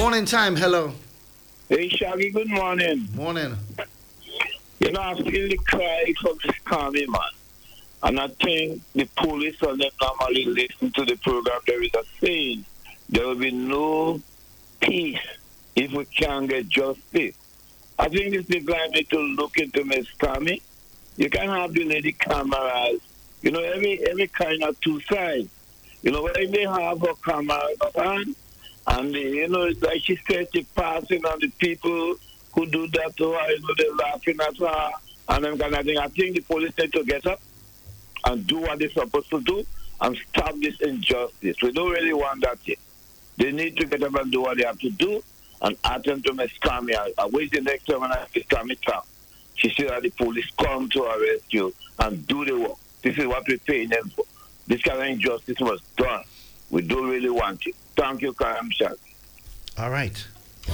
Morning time. Hello. Hey, Shaggy, good morning. Morning. You know, I feel the cry from this army, man. And I think the police and them normally listen to the program. There is a saying, there will be no peace if we can't get justice. I think this is going to look into Miss Tommy. You can have the lady cameras. You know, every kind of two sides. You know, when they have a camera on, and you know, it's like she said, she passing on the people who do that to her. You know, they're laughing at her and them kind of thing. I think the police need to get up and do what they're supposed to do and stop this injustice. We don't really want that yet. They need to get up and do what they have to do and attend to Miss Kami. I wait the next time when I see Kami come. She said that the police come to arrest you and do the work. This is what we're paying them for. This kind of injustice was done. We don't really want it. Thank you, Karam Shah. All right.